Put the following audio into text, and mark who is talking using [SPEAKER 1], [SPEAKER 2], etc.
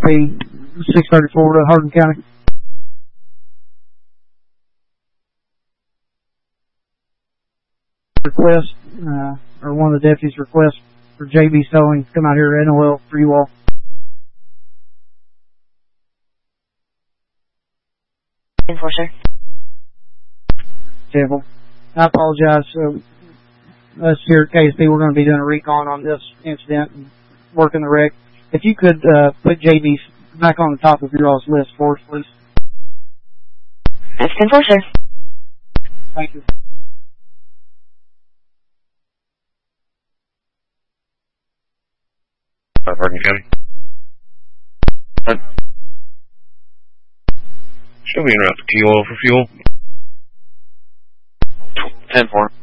[SPEAKER 1] KSP 634 to Hardin County. Request, or one of the deputies request for JB Towing to come out here at NOL for you all.
[SPEAKER 2] Enforcer.
[SPEAKER 1] Table. I apologize. Us here at KSP, we're going to be doing a recon on this incident and working the wreck. If you could put JB back on the top of your all's list for us, please.
[SPEAKER 2] That's Enforcer.
[SPEAKER 1] Thank you.
[SPEAKER 3] Hardin County. Show me en route to Key Oil for fuel.
[SPEAKER 4] 10-4.